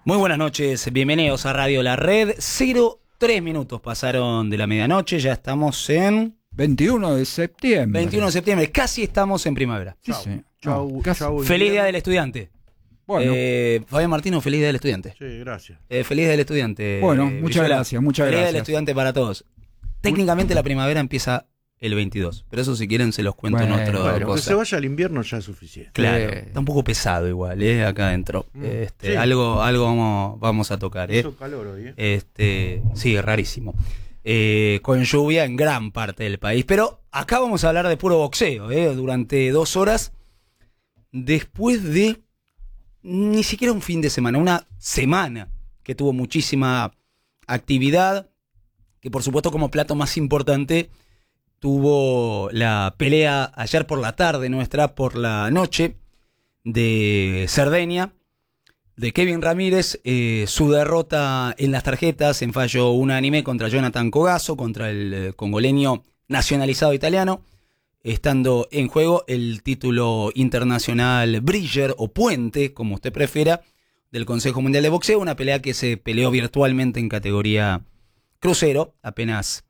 Muy buenas noches, bienvenidos a Radio La Red. 03 minutos pasaron de la medianoche, ya estamos en... 21 de septiembre. 21 de septiembre, casi estamos en primavera. Sí, sí. Chau, casi. chau. Feliz Día del Estudiante. Bueno, Fabián Martino, feliz Día del Estudiante. Sí, gracias. Feliz Día del Estudiante. Bueno, muchas Villuela. gracias, muchas Feliz Día gracias. del Estudiante para todos. Técnicamente la primavera empieza el 22, pero eso si quieren se los cuento Bueno, en otro bueno, Que cosa. se vaya al invierno ya es suficiente. Claro, está un poco pesado igual, acá adentro. Sí. Algo vamos a tocar, Hizo calor hoy, Sí, rarísimo. Con lluvia en gran parte del país. Pero acá vamos a hablar de puro boxeo, durante 2 horas. Después de ni siquiera un fin de semana, una semana que tuvo muchísima actividad. Que por supuesto como plato más importante tuvo la pelea ayer por la tarde, nuestra por la noche, de Cerdeña, de Kevin Ramírez, su derrota en las tarjetas en fallo unánime contra Jonathan Cogazo, contra el congoleño nacionalizado italiano, estando en juego el título internacional Bridger o Puente, como usted prefiera, del Consejo Mundial de Boxeo, una pelea que se peleó virtualmente en categoría crucero, apenas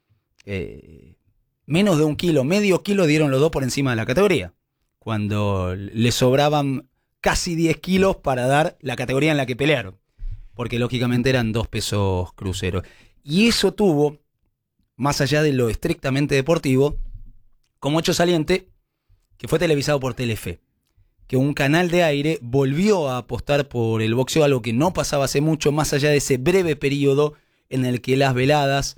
menos de 1 kilo, medio kilo dieron los dos por encima de la categoría, cuando le sobraban casi 10 kilos para dar la categoría en la que pelearon, porque lógicamente eran 2 pesos cruceros. Y eso tuvo, más allá de lo estrictamente deportivo, como hecho saliente, que fue televisado por Telefe, que un canal de aire volvió a apostar por el boxeo, algo que no pasaba hace mucho, más allá de ese breve periodo en el que las veladas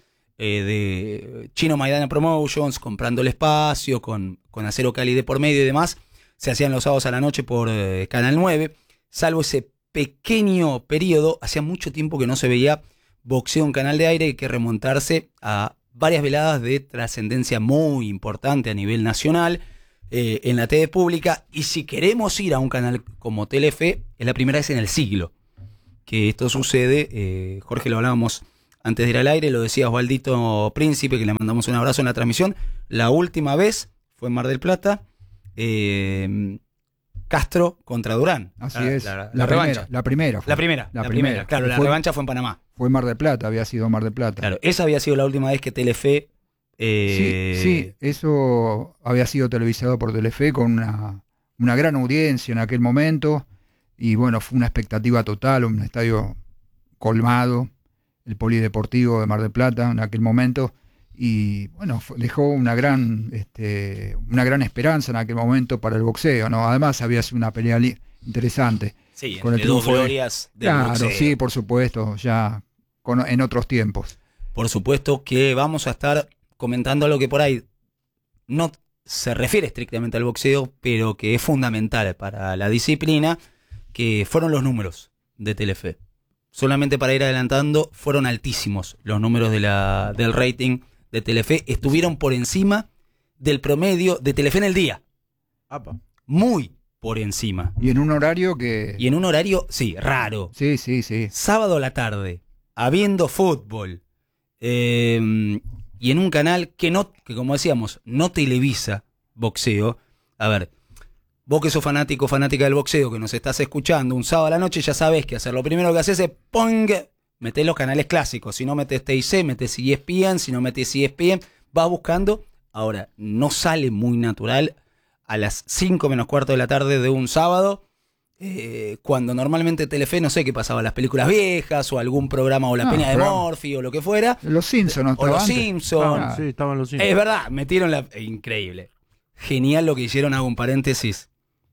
de Chino Maidana Promotions, comprando el espacio, con Acero Cali de por medio y demás, se hacían los sábados a la noche por Canal 9, salvo ese pequeño periodo, hacía mucho tiempo que no se veía boxeo en canal de aire, hay que remontarse a varias veladas de trascendencia muy importante a nivel nacional, en la TV pública, y si queremos ir a un canal como Telefe, es la primera vez en el siglo que esto sucede. Jorge, lo hablábamos antes de ir al aire, lo decía Osvaldito Príncipe, que le mandamos un abrazo en la transmisión. La última vez fue en Mar del Plata, Castro contra Durán. Así es. La La revancha. primera. La primera. Claro, la revancha fue en Panamá. Fue Mar del Plata, había sido Mar del Plata. Claro, esa había sido la última vez que Telefe... Sí, eso había sido televisado por Telefe con una gran audiencia en aquel momento. Y bueno, fue una expectativa total, un estadio colmado, el Polideportivo de Mar del Plata en aquel momento. Y bueno, dejó una gran esperanza en aquel momento para el boxeo, ¿no? Además había sido una pelea interesante. Sí, con el entre dos triunfo glorias del Claro, boxeo. sí, por supuesto, ya en otros tiempos. Por supuesto que vamos a estar comentando algo que por ahí no se refiere estrictamente al boxeo, pero que es fundamental para la disciplina, que fueron los números de Telefe. Solamente para ir adelantando, fueron altísimos los números del rating de Telefe. Estuvieron por encima del promedio de Telefe en el día. Apa. Muy por encima. Y en un horario que... Y en un horario, sí, raro. Sí. Sábado a la tarde, habiendo fútbol, y en un canal que como decíamos, no televisa boxeo. A ver, vos que sos fanática del boxeo, que nos estás escuchando un sábado a la noche, ya sabés que hacer. Lo primero que haces es metés los canales clásicos. Si no metés TIC, metés ESPN. Si no metés ESPN, vas buscando. Ahora, no sale muy natural a las 5 menos cuarto de la tarde de un sábado, cuando normalmente Telefe, no sé qué pasaba, las películas viejas o algún programa, o la Peña de Morphy o lo que fuera. Los Simpsons, o los Simpsons. Sí, estaban los Simpsons. Es verdad, metieron increíble. Genial lo que hicieron, hago un paréntesis.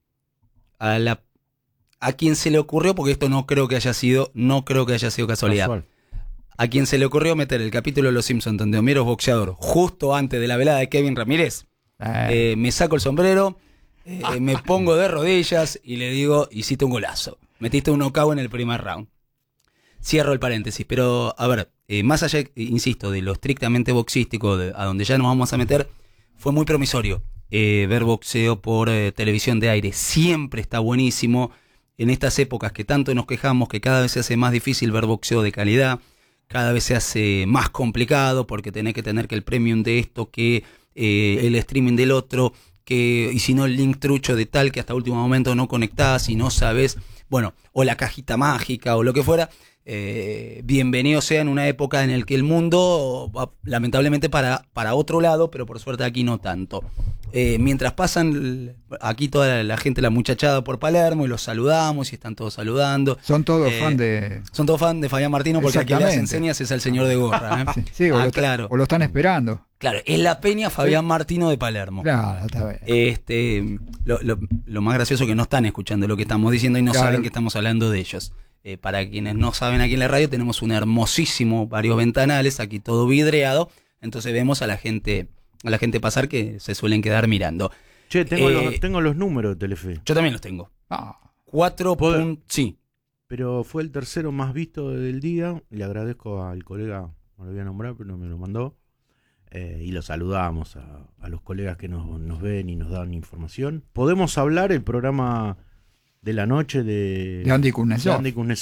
A quien se le ocurrió, porque esto no creo que haya sido casualidad. Casual. A quien se le ocurrió meter el capítulo de Los Simpsons donde Homero es boxeador, justo antes de la velada de Kevin Ramírez, me saco el sombrero, me pongo de rodillas y le digo, hiciste un golazo. Metiste un knockout en el primer round. Cierro el paréntesis, pero a ver, más allá, insisto, de lo estrictamente boxístico, a donde ya nos vamos a meter, fue muy promisorio ver boxeo por televisión de aire. Siempre está buenísimo en estas épocas que tanto nos quejamos, que cada vez se hace más difícil ver boxeo de calidad, cada vez se hace más complicado porque tenés que tener que el premium de esto, que el streaming del otro, que y si no el link trucho de tal que hasta último momento no conectás y no sabés bueno, o la cajita mágica o lo que fuera, bienvenido sea en una época en la que el mundo va lamentablemente para otro lado, pero por suerte aquí no tanto. Mientras pasan aquí toda la gente, la muchachada por Palermo, y los saludamos y están todos saludando. Son todos fan de... Son todos fan de Fabián Martino, porque aquí le hacen señas es al señor de gorra. ¿eh? Sí, claro. O lo están esperando. Claro, es la peña Fabián Martino de Palermo. Claro, está bien. Lo más gracioso es que no están escuchando lo que estamos diciendo y no Claro. saben que estamos hablando de ellos. Para quienes no saben, aquí en la radio tenemos un hermosísimo, varios ventanales, aquí todo vidriado, entonces vemos a la gente pasar, que se suelen quedar mirando. Che, tengo los números de Telefe. Yo también los tengo. Ah, 4. Sí. Pero fue el tercero más visto del día. Le agradezco al colega, no lo voy a nombrar, pero no me lo mandó. Y lo saludamos a los colegas que nos ven y nos dan información. ¿Podemos hablar el programa de la noche de Andy Kuznetsov.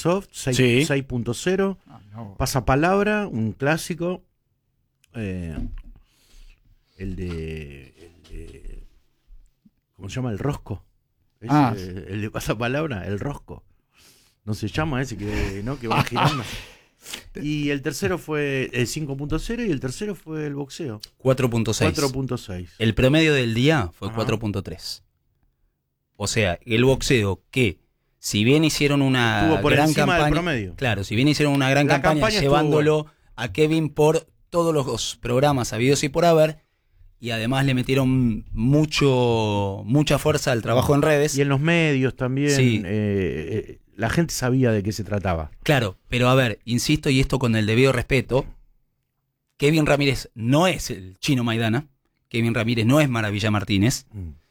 6.0? No. Pasapalabra, un clásico. El de ¿cómo se llama? El Rosco. El de Pasapalabra, el Rosco. No se llama ese que va girando. Y el tercero fue 5.0 y el tercero fue el boxeo. 4.6. 4.6. El promedio del día fue Ajá. 4.3. O sea, el boxeo, que si bien hicieron una Estuvo por gran encima del campaña, promedio. claro, si bien hicieron una gran La campaña campaña llevándolo a Kevin por todos los programas habidos y por haber, y además le metieron mucha fuerza al trabajo en redes. Y en los medios también. Sí. La gente sabía de qué se trataba. Claro, pero a ver, insisto, y esto con el debido respeto, Kevin Ramírez no es el Chino Maidana, Kevin Ramírez no es Maravilla Martínez.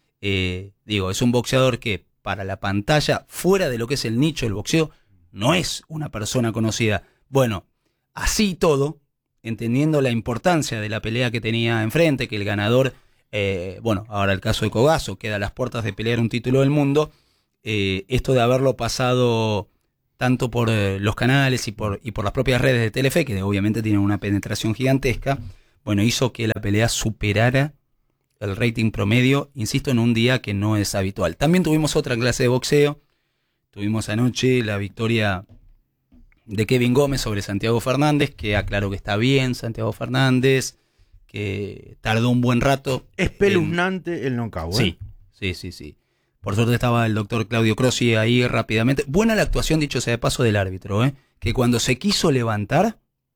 Es un boxeador que para la pantalla, fuera de lo que es el nicho del boxeo, no es una persona conocida. Bueno, así y todo, entendiendo la importancia de la pelea que tenía enfrente, que el ganador, ahora el caso de Cogazo, queda a las puertas de pelear un título del mundo, esto de haberlo pasado tanto por los canales y por las propias redes de Telefe, que obviamente tienen una penetración gigantesca, hizo que la pelea superara el rating promedio, insisto, en un día que no es habitual. También tuvimos otra clase de boxeo. Tuvimos anoche la victoria de Kevin Gómez sobre Santiago Fernández, que aclaró que está bien Santiago Fernández, que tardó un buen rato. Espeluznante el knockout. Sí. Por suerte estaba el doctor Claudio Crossi ahí rápidamente. Buena la actuación, dicho sea de paso, del árbitro, que cuando se quiso levantar,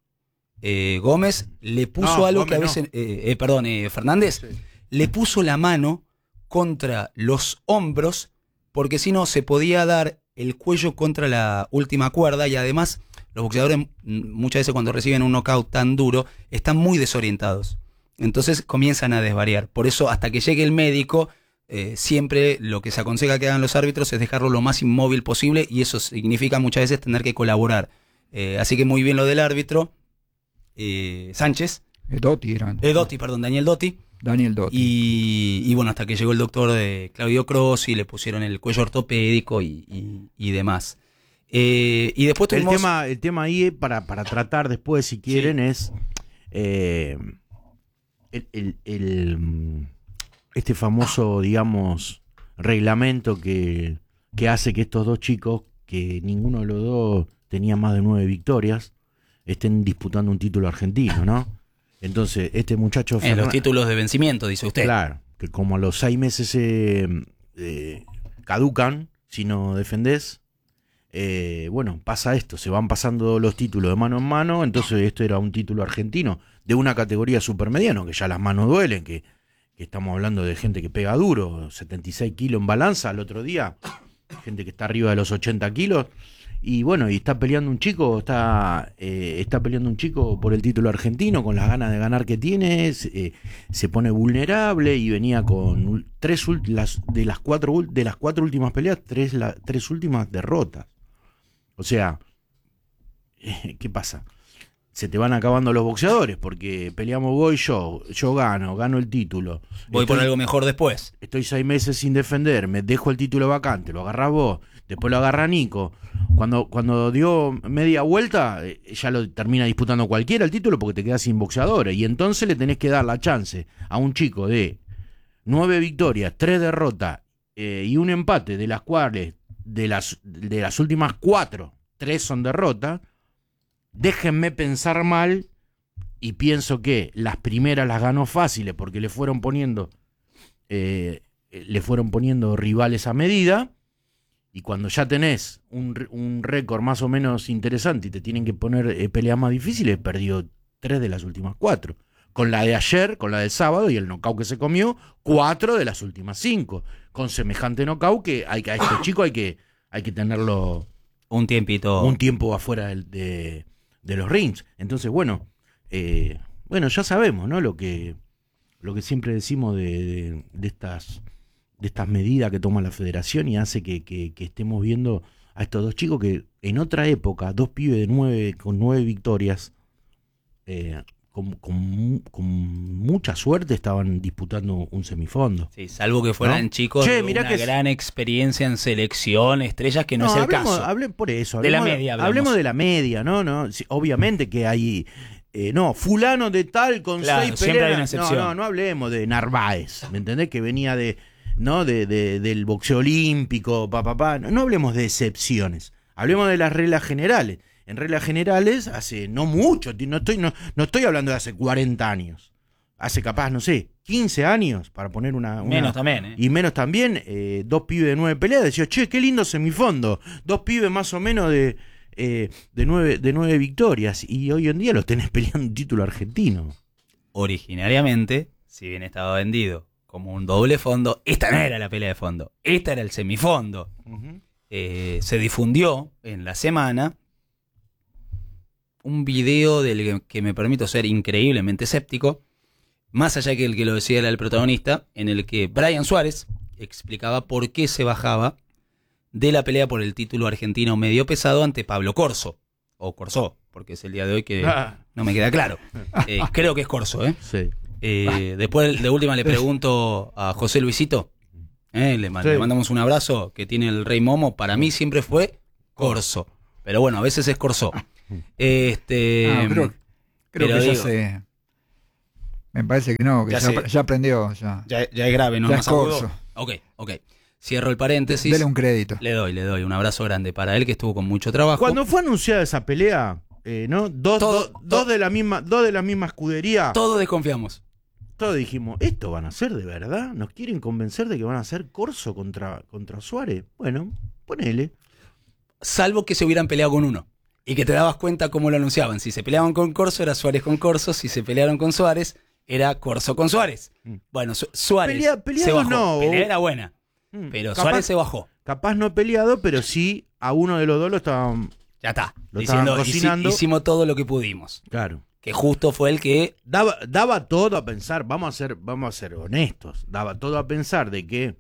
Gómez le puso algo Gómez que a veces... Fernández... Sí. Le puso la mano contra los hombros, porque si no se podía dar el cuello contra la última cuerda, y además los boxeadores muchas veces cuando reciben un knockout tan duro están muy desorientados, entonces comienzan a desvariar. Por eso, hasta que llegue el médico, siempre lo que se aconseja que hagan los árbitros es dejarlo lo más inmóvil posible, y eso significa muchas veces tener que colaborar. Así que muy bien lo del árbitro Sánchez. Daniel Dotti. Y hasta que llegó el doctor de Claudio Crossi, le pusieron el cuello ortopédico y demás. Y después tuvimos... El tema ahí, para tratar después, si quieren, es este famoso, reglamento que hace que estos dos chicos, que ninguno de los dos tenía más de 9 victorias, estén disputando un título argentino, ¿no? Entonces, este muchacho... En los títulos de vencimiento, dice usted. Claro, que como a los 6 meses se caducan si no defendés, pasa esto, se van pasando los títulos de mano en mano. Entonces esto era un título argentino de una categoría supermediano, que ya las manos duelen, que estamos hablando de gente que pega duro, 76 kilos en balanza al otro día, gente que está arriba de los 80 kilos. Y está peleando un chico, está peleando un chico por el título argentino, con las ganas de ganar que tiene, se pone vulnerable, y venía con de las cuatro últimas peleas, tres últimas derrotas. O sea, ¿qué pasa? Se te van acabando los boxeadores, porque peleamos vos y yo gano el título. Voy por algo mejor después. Estoy 6 meses sin defender, me dejo el título vacante, lo agarrás vos, después lo agarra Nico. Cuando dio media vuelta, ya lo termina disputando cualquiera el título, porque te quedas sin boxeadores. Y entonces le tenés que dar la chance a un chico de 9 victorias, 3 derrotas y un empate, de las cuales de las últimas 4, 3 son derrota. Déjenme pensar mal y pienso que las primeras las ganó fáciles porque le fueron poniendo rivales a medida, y cuando ya tenés un récord más o menos interesante y te tienen que poner peleas más difíciles, perdió 3 de las últimas 4. Con la de ayer, con la del sábado y el knockout que se comió, 4 de las últimas 5. Con semejante knockout que a este chico hay que tenerlo un tiempo afuera de los rings. Entonces, bueno, ya sabemos, ¿no? Lo que siempre decimos de estas medidas que toma la federación, y hace que estemos viendo a estos dos chicos que en otra época, 2 pibes con 9 victorias, con mucha suerte estaban disputando un semifondo. Sí, salvo que fueran, ¿no?, chicos de una gran experiencia en selección, estrellas, que no es el caso. Hablemos de la media, ¿no? Sí, obviamente que hay... fulano de tal con 6 siempre hay una peleas. excepción. No hablemos de Narváez, ¿me entendés? Que venía del boxeo olímpico, No hablemos de excepciones, hablemos de las reglas generales. En reglas generales, hace no mucho, no estoy hablando de hace 40 años, hace capaz, 15 años, para poner una... Menos también, Y menos también, 2 pibes de 9 peleas, decía, che, qué lindo semifondo, 2 pibes más o menos de 9 victorias, y hoy en día los tenés peleando un título argentino. Originariamente, si bien estaba vendido como un doble fondo, esta no era la pelea de fondo, esta era el semifondo. Uh-huh. Se difundió en la semana un video del que me permito ser increíblemente escéptico, más allá que el que lo decía era el protagonista, en el que Brian Suárez explicaba por qué se bajaba de la pelea por el título argentino medio pesado ante Pablo Corso, o Corsó, porque es el día de hoy que no me queda claro. Creo que es Corso, ¿eh? Sí. Después de última le pregunto a José Luisito, le mandamos un abrazo, que tiene el Rey Momo, para mí siempre fue Corso, pero bueno, a veces es Corsó. Creo que ya sé. Me parece que no, que ya aprendió. Ya es grave, ¿no? Ya es Corso. Ok. Cierro el paréntesis. Dele un crédito. Le doy un abrazo grande para él, que estuvo con mucho trabajo. Cuando fue anunciada esa pelea, ¿no? Dos de la misma escudería. Todos desconfiamos. Todos dijimos, ¿esto van a ser de verdad? ¿Nos quieren convencer de que van a ser Corso contra Suárez? Bueno, ponele. Salvo que se hubieran peleado con uno. Y que te dabas cuenta cómo lo anunciaban. Si se peleaban con Corso, era Suárez con Corso. Si se pelearon con Suárez, era Corso con Suárez. Bueno, Suárez se bajó. No, pelea era buena, pero Suárez se bajó. Capaz no peleado, pero sí a uno de los dos lo estaban... Ya está. Estaban cocinando. Hicimos todo lo que pudimos. Claro. Que justo fue el que... Daba todo a pensar, vamos a ser honestos, daba todo a pensar de que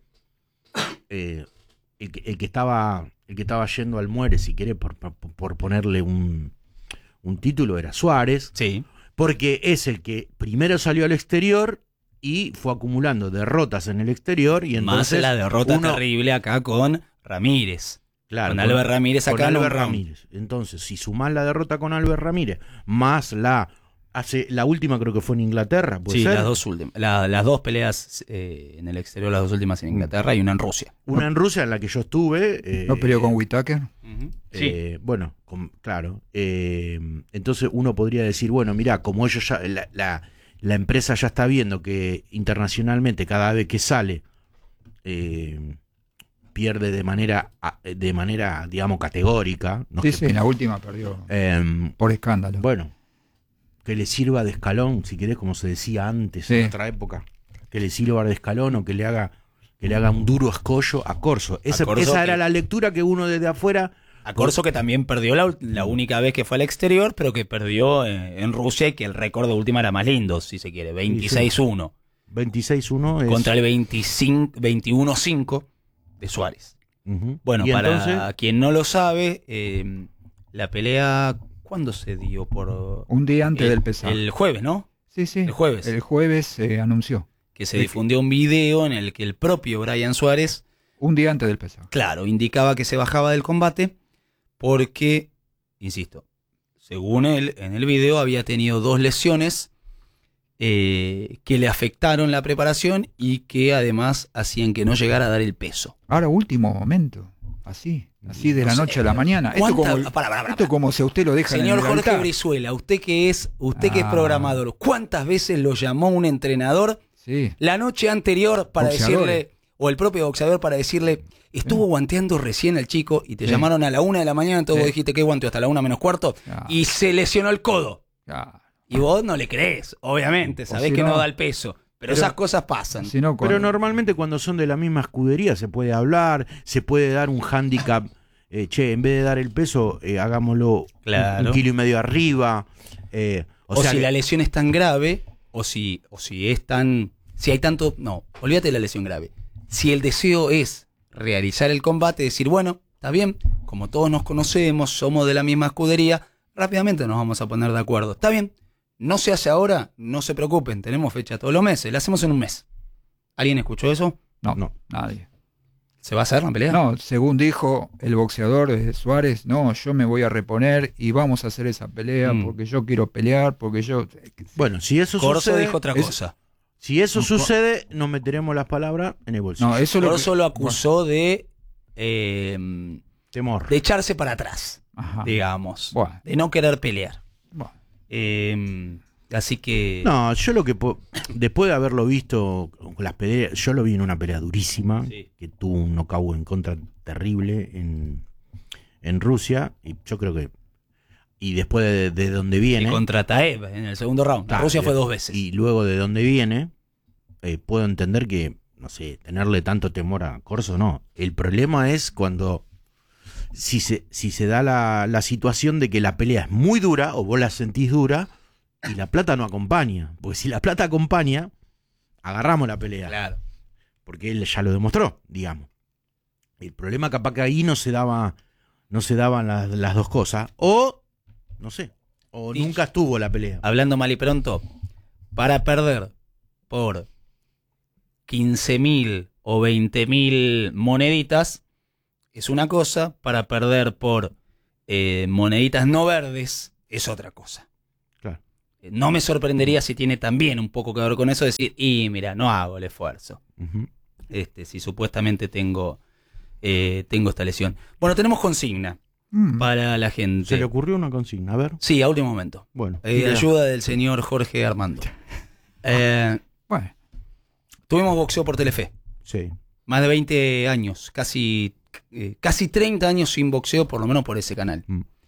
el que estaba yendo al muere, si quiere, por ponerle un título, era Suárez. Sí. Porque es el que primero salió al exterior y fue acumulando derrotas en el exterior. Y entonces más la derrota terrible acá con Ramírez. Claro, con Albert Ramírez acá. Con Albert Ramírez. Entonces, si sumás la derrota con Albert Ramírez, más la última creo que fue en Inglaterra, ¿puede ser? Las dos últimas. Las dos peleas en el exterior, las dos últimas en Inglaterra y una en Rusia. Una en Rusia en la que yo estuve. ¿No peleó con Whittaker? Sí. Bueno, claro. Entonces uno podría decir, bueno, mirá, como ellos ya, la empresa ya está viendo que internacionalmente cada vez que sale pierde de manera, digamos, categórica. No sí, en la última perdió por escándalo. Bueno, que le sirva de escalón, si querés, como se decía antes, en otra época, que le sirva de escalón o que le haga un duro escollo a Corso. Esa era la lectura que uno desde afuera... A Corso, que también perdió la única vez que fue al exterior, pero que perdió en Rusia, y que el récord de última era más lindo, si se quiere, 26-1. 26-1 es... Contra el 21-5 de Suárez. Uh-huh. Bueno, para entonces... quien no lo sabe, la pelea, ¿cuándo se dio? Un día antes del pesaje. El jueves, ¿no? Sí. El jueves. El jueves se anunció. Que se difundió un video en el que el propio Brian Suárez... Un día antes del pesaje. Claro, indicaba que se bajaba del combate porque, insisto, según él, en el video había tenido 2 lesiones que le afectaron la preparación y que además hacían que no llegara a dar el peso. Ahora, último momento. Así de la noche a la mañana. Esto como si a usted lo dejan en el Señor Jorge altar. Brizuela, usted que es programador, ¿cuántas veces lo llamó un entrenador la noche anterior para decirle, o el propio boxeador para decirle, estuvo guanteando recién el chico y te llamaron a la 1 de la mañana, entonces vos dijiste que guanteó hasta la 1 menos cuarto y se lesionó el codo? Y vos no le crees, obviamente, sabés que no da el peso. Pero esas cosas pasan. Pero normalmente cuando son de la misma escudería se puede hablar, se puede dar un hándicap. En vez de dar el peso, hagámoslo un kilo y medio arriba. O sea si la lesión es tan grave, o si es tan... Si hay tanto... No, olvídate de la lesión grave. Si el deseo es realizar el combate, decir, bueno, está bien, como todos nos conocemos, somos de la misma escudería, rápidamente nos vamos a poner de acuerdo. Está bien. No se hace ahora, no se preocupen, tenemos fecha todos los meses, la hacemos en un mes. ¿Alguien escuchó eso? No, nadie. ¿Se va a hacer la pelea? No, según dijo el boxeador Suárez, no, yo me voy a reponer y vamos a hacer esa pelea porque yo quiero pelear, porque yo... Bueno, si eso Corso sucede... dijo otra cosa. Si eso sucede, nos meteremos las palabras en el bolsillo. No, eso Corso lo acusó de... temor. De echarse para atrás, digamos. Bueno. De no querer pelear. Bueno. Así que... No, yo lo que... Después de haberlo visto con las peleas... Yo lo vi en una pelea durísima, que tuvo un knockout en contra terrible en Rusia, y yo creo que... Y después de donde viene... Y contra Taev en el segundo round. Rusia fue 2 veces. Y luego de donde viene, puedo entender que, no sé, tenerle tanto temor a Corso, no. El problema es cuando... Si se da la situación de que la pelea es muy dura, o vos la sentís dura, y la plata no acompaña. Porque si la plata acompaña, agarramos la pelea. Claro. Porque él ya lo demostró, digamos. El problema capaz que ahí no se daban las dos cosas. O, no sé, o nunca estuvo la pelea. Hablando mal y pronto, para perder por 15.000 o 20.000 moneditas, es una cosa, para perder por moneditas no verdes es otra cosa. Claro. No me sorprendería si tiene también un poco que ver con eso, decir, y mira, no hago el esfuerzo. Uh-huh. Si supuestamente tengo esta lesión. Bueno, tenemos consigna para la gente. ¿Se le ocurrió una consigna? A ver. Sí, a último momento. Bueno. Ayuda del señor Jorge Armando. Bueno. Tuvimos boxeo por Telefe. Sí. Más de 20 años, casi 30 años sin boxeo, por lo menos por ese canal.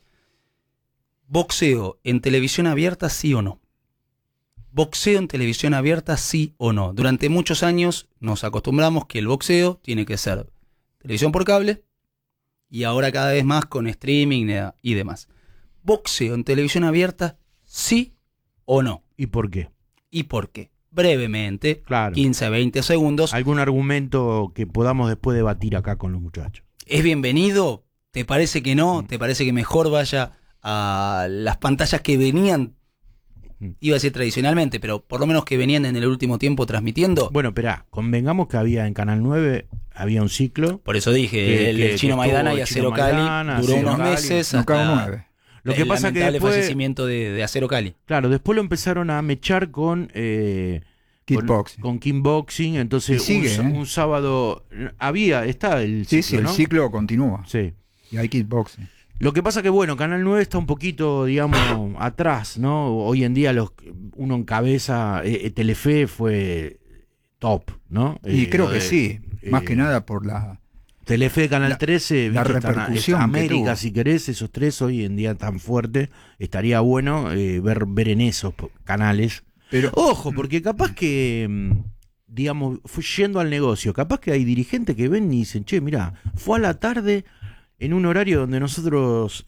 ¿Boxeo en televisión abierta, sí o no? ¿Boxeo en televisión abierta, sí o no? Durante muchos años nos acostumbramos que el boxeo tiene que ser televisión por cable y ahora cada vez más con streaming y demás. ¿Boxeo en televisión abierta, sí o no? ¿Y por qué? ¿Y por qué? Brevemente, Claro. 15, 20 segundos. ¿Algún argumento que podamos después debatir acá con los muchachos? ¿Es bienvenido? ¿Te parece que no? ¿Te parece que mejor vaya a las pantallas que venían, iba a decir tradicionalmente, pero por lo menos que venían en el último tiempo transmitiendo? Bueno, esperá, convengamos que había en Canal 9, había un ciclo. Por eso dije, el Chino Maidana y Acero Cali duró unos meses hasta Lo que pasa que después, fallecimiento de Acero Cali. Claro, después lo empezaron a mechar con Kickboxing. con kickboxing, entonces sigue, un sábado está el ciclo, Sí, el ¿no? ciclo continúa. Sí. Y hay kickboxing. Lo que pasa que, bueno, Canal 9 está un poquito, digamos, atrás, ¿no? Hoy en día uno encabeza, Telefe fue top, ¿no? Y creo que sí, más que nada por la... Telefe, Canal 13, la ¿viste? repercusión que América, tuvo. si querés, esos tres hoy en día tan fuertes, estaría bueno ver en esos canales. Pero, Ojo, porque capaz que, digamos, yendo al negocio, capaz que hay dirigentes que ven y dicen, che, mirá, fue a la tarde en un horario donde nosotros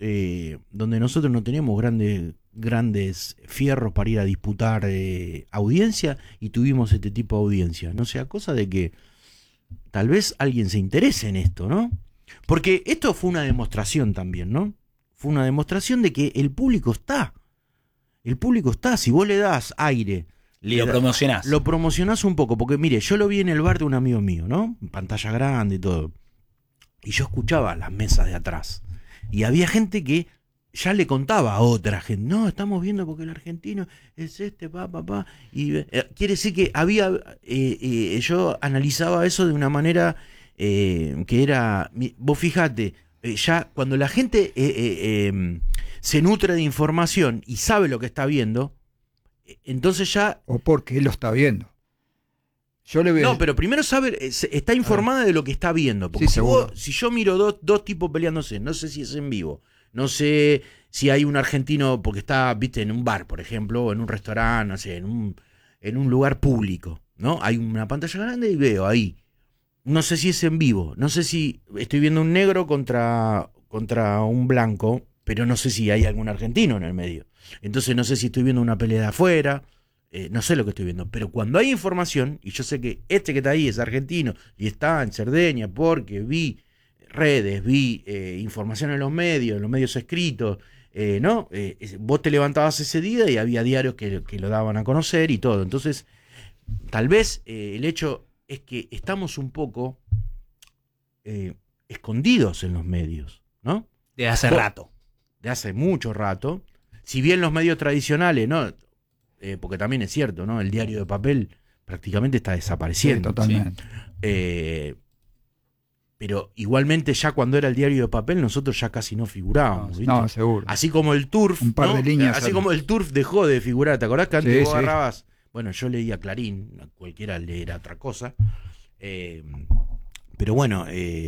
no teníamos grandes fierros para ir a disputar audiencia y tuvimos este tipo de audiencia. No sea cosa de que tal vez alguien se interese en esto, ¿no? Porque esto fue una demostración también, ¿no? Fue una demostración de que el público está. El público está. Si vos le das aire... Lo promocionás. Lo promocionás un poco. Porque, mire, yo lo vi en el bar de un amigo mío, ¿no? En pantalla grande y todo. Y yo escuchaba las mesas de atrás. Y había gente que ya le contaba a otra gente. No, estamos viendo porque el argentino es pa. Y quiere decir que había... yo analizaba eso de una manera que era, vos fijate, ya cuando la gente se nutre de información y sabe lo que está viendo, entonces ya... O porque él lo está viendo. Yo le veo... No, pero primero sabe, está informada de lo que está viendo. Porque Sí, si yo miro dos tipos peleándose, no sé si es en vivo, no sé si hay un argentino porque está, viste, en un bar, por ejemplo, o en un restaurante, no sé, en un lugar público, ¿no? Hay una pantalla grande y veo ahí. No sé si es en vivo, no sé si estoy viendo un negro contra un blanco, pero no sé si hay algún argentino en el medio. Entonces no sé si estoy viendo una pelea de afuera, no sé lo que estoy viendo. Pero cuando hay información, y yo sé que este que está ahí es argentino y está en Cerdeña porque vi redes, vi información en los medios escritos, ¿no? Vos te levantabas ese día y había diarios que lo daban a conocer y todo. Entonces, tal vez el hecho es que estamos un poco escondidos en los medios, ¿no? De hace rato. De hace mucho rato. Si bien los medios tradicionales, ¿no? Porque también es cierto, ¿no? El diario de papel prácticamente está desapareciendo. Sí, totalmente. Pero igualmente ya cuando era el diario de papel nosotros ya casi no figurábamos. ¿Viste? No, seguro. Así como el Turf, un par ¿no? de líneas. Así como el Turf dejó de figurar. ¿Te acordás que antes vos sí. agarrabas? Bueno, yo leía Clarín, cualquiera leerá otra cosa. Pero bueno,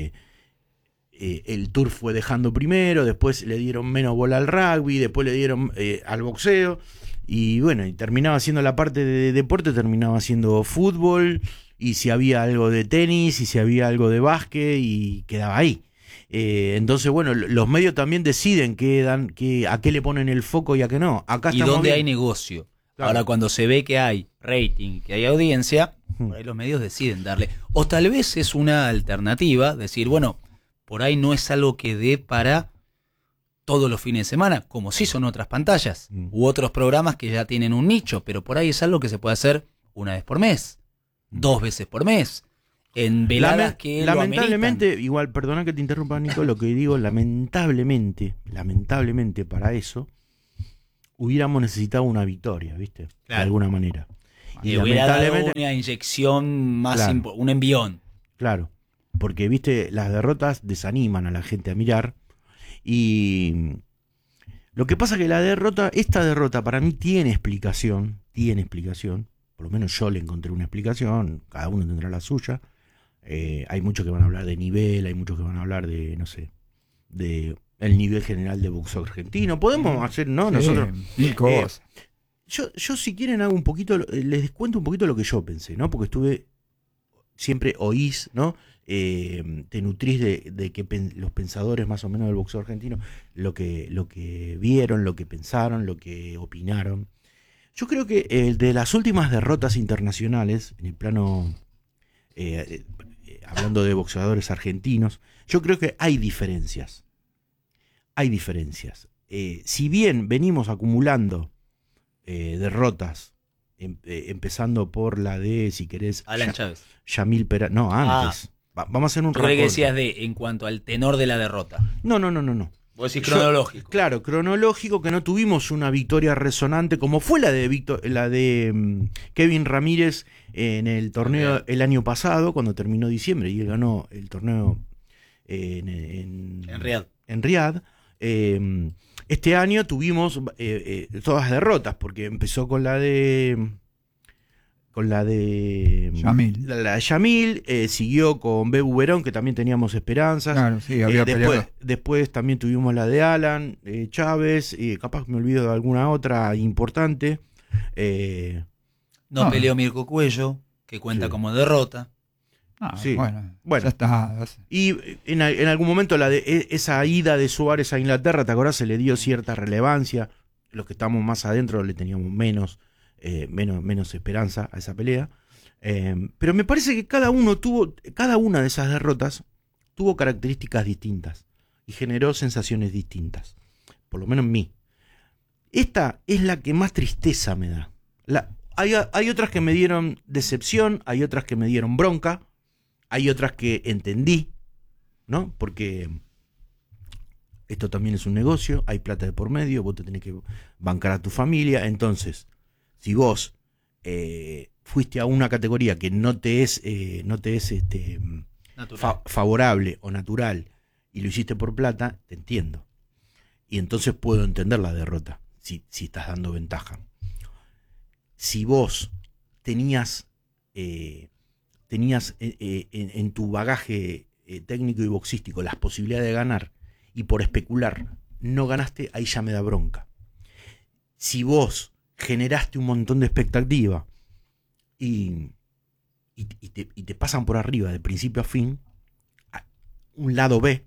el Turf fue dejando primero, después le dieron menos bola al rugby, después le dieron al boxeo. Y bueno, y terminaba siendo la parte de deporte, terminaba siendo fútbol, y si había algo de tenis, y si había algo de básquet, y quedaba ahí. Entonces, bueno, los medios también deciden a qué le ponen el foco y a qué no. Acá y dónde hay negocio. Claro. Ahora, cuando se ve que hay rating, que hay audiencia, por ahí los medios deciden darle. O tal vez es una alternativa, decir, bueno, por ahí no es algo que dé para todos los fines de semana, como sí son otras pantallas, u otros programas que ya tienen un nicho, pero por ahí es algo que se puede hacer una vez por mes, 2 veces por mes, en veladas que lamentablemente, igual, perdona que te interrumpa, Nico, lo que digo, lamentablemente para eso, hubiéramos necesitado una victoria, ¿viste? Claro. De alguna manera. Y hubiera dado una inyección más, claro, un envión. Claro, porque, ¿viste? Las derrotas desaniman a la gente a mirar. Y lo que pasa es que esta derrota para mí tiene explicación, por lo menos yo le encontré una explicación, cada uno tendrá la suya. Hay muchos que van a hablar de nivel, hay muchos que van a hablar de, no sé, de el nivel general de boxeo argentino. Podemos hacer, ¿no? Sí, nosotros. Yo si quieren hago un poquito, les cuento un poquito lo que yo pensé, ¿no? Porque siempre oís, ¿no? Te nutrís de que los pensadores más o menos del boxeo argentino, lo que vieron, lo que pensaron, lo que opinaron. Yo creo que de las últimas derrotas internacionales, en el plano, hablando de boxeadores argentinos, yo creo que hay diferencias. Si bien venimos acumulando derrotas, empezando por la de, si querés, Alan Chávez. Yamil Pera, no, antes. Vamos a hacer un recorte. ¿Qué decías en cuanto al tenor de la derrota? No. Vos decís cronológico. Claro, cronológico, que no tuvimos una victoria resonante como fue la de Kevin Ramírez en el torneo el año pasado, cuando terminó diciembre, y él ganó el torneo en Riad. En Riad. Este año tuvimos todas derrotas, porque empezó con la de Yamil. La de Yamil, siguió con Bebu Verón, que también teníamos esperanzas. Claro, sí, había después también tuvimos la de Alan Chávez, capaz me olvido de alguna otra importante. No peleó Mirko Cuello, que cuenta como derrota. Sí. Bueno, ya está. Y en algún momento esa ida de Suárez a Inglaterra, ¿te acordás? Se le dio cierta relevancia. Los que estamos más adentro le teníamos menos esperanza a esa pelea. Pero me parece que cada una de esas derrotas tuvo características distintas y generó sensaciones distintas. Por lo menos en mí. Esta es la que más tristeza me da. Hay otras que me dieron decepción, hay otras que me dieron bronca, hay otras que entendí, ¿no? Porque esto también es un negocio, hay plata de por medio, vos te tenés que bancar a tu familia. Entonces, si vos fuiste a una categoría que no te es favorable o natural y lo hiciste por plata, te entiendo. Y entonces puedo entender la derrota si estás dando ventaja. Si vos tenías en tu bagaje técnico y boxístico las posibilidades de ganar y por especular no ganaste, ahí ya me da bronca. Si vos generaste un montón de expectativa y te pasan por arriba de principio a fin, un lado B,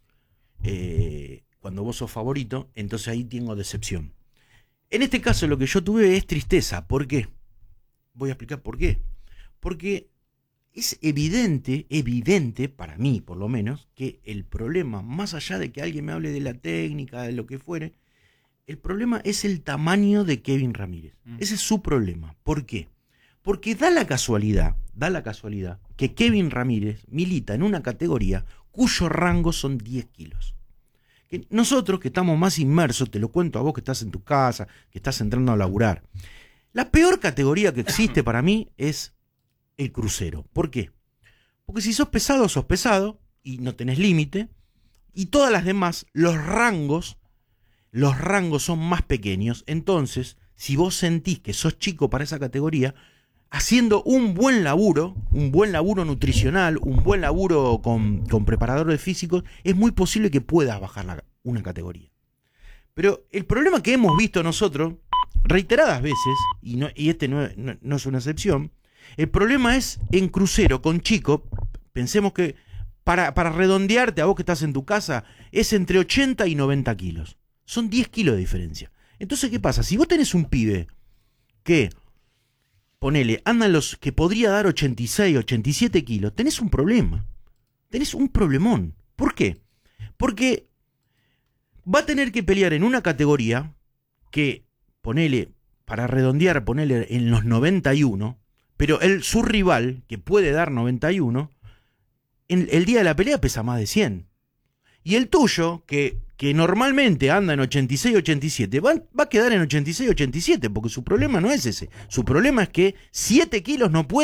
cuando vos sos favorito, entonces ahí tengo decepción. En este caso lo que yo tuve es tristeza. ¿Por qué? Voy a explicar por qué. Porque es evidente, para mí por lo menos, que el problema, más allá de que alguien me hable de la técnica, de lo que fuere, el problema es el tamaño de Kevin Ramírez. Ese es su problema. ¿Por qué? Porque da la casualidad que Kevin Ramírez milita en una categoría cuyo rango son 10 kilos. Que nosotros que estamos más inmersos, te lo cuento a vos que estás en tu casa, que estás entrando a laburar, la peor categoría que existe para mí es el crucero. ¿Por qué? Porque si sos pesado y no tenés límite, y todas las demás, los rangos son más pequeños. Entonces, si vos sentís que sos chico para esa categoría, haciendo un buen laburo nutricional, un buen laburo con preparadores físicos, es muy posible que puedas bajar una categoría. Pero el problema que hemos visto nosotros reiteradas veces, y este no es una excepción, el problema es en crucero con chico. Pensemos que para redondearte a vos que estás en tu casa, es entre 80 y 90 kilos. Son 10 kilos de diferencia. Entonces, ¿qué pasa? Si vos tenés un pibe que, ponele, andan los que podría dar 86, 87 kilos, tenés un problema. Tenés un problemón. ¿Por qué? Porque va a tener que pelear en una categoría que, ponele, para redondear, ponele en los 91, pero su rival, que puede dar 91, el día de la pelea pesa más de 100. Y el tuyo, que normalmente anda en 86, 87, va a quedar en 86, 87, porque su problema no es ese. Su problema es que 7 kilos no puede